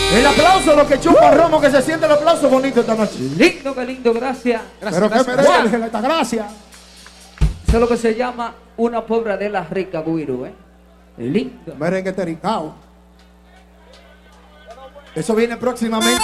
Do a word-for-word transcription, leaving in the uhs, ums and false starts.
El aplauso, los que chupan romo, que se siente el aplauso bonito esta noche. Lindo, qué lindo, gracias. Gracias, Pero gracias. qué merece, Ángela, esta gracia. Eso es lo que se llama una pobre de la rica, Guiro, ¿eh? Lindo. Merengue tericao. Eso viene próximamente.